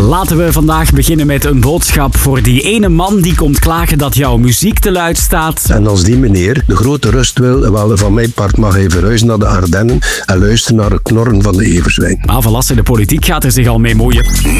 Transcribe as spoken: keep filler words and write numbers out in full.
Laten we vandaag beginnen met een boodschap voor die ene man die komt klagen dat jouw muziek te luid staat. En als die meneer de grote rust wil, wel van mijn part mag hij verhuizen naar de Ardennen en luisteren naar het knorren van de everzwijn. Maar Valasse, de politiek gaat er zich al mee moeien.